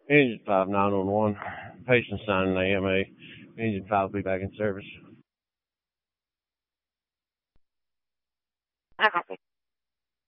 Engine 5 911. Patient signing AMA. Engine 5 will be back in service. I copy.